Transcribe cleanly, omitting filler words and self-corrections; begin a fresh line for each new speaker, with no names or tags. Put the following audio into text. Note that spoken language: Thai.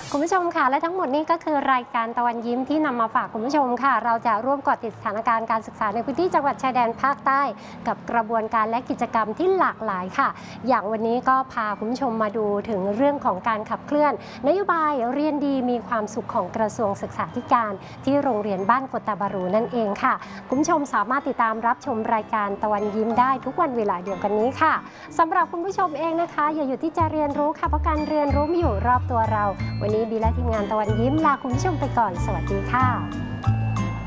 คุณผู้ชมค่ะและทั้งหมดนี้ก็คือรายการตะวันยิ้มที่นำมาฝากคุณผู้ชมค่ะเราจะร่วมเกาะติดสถานการณ์การศึกษาในพื้นที่จังหวัดชายแดนภาคใต้กับกระบวนการและกิจกรรมที่หลากหลายค่ะอย่างวันนี้ก็พาคุณผู้ชมมาดูถึงเรื่องของการขับเคลื่อนนโยบายเรียนดีมีความสุขของกระทรวงศึกษาธิการที่โรงเรียนบ้านโกตาบารูนั่นเองค่ะคุณผู้ชมสามารถติดตามรับชมรายการตะวันยิ้มได้ทุกวันเวลาเดียวกันนี้ค่ะสำหรับคุณผู้ชมเองนะคะอย่าหยุดที่จะเรียนรู้ค่ะเพราะการเรียนรู้มีอยู่รอบตัวเราวันนี้บีและทีมงานตะวันยิ้มลาคุณผู้ชมไปก่อนสวัสดีค่ะ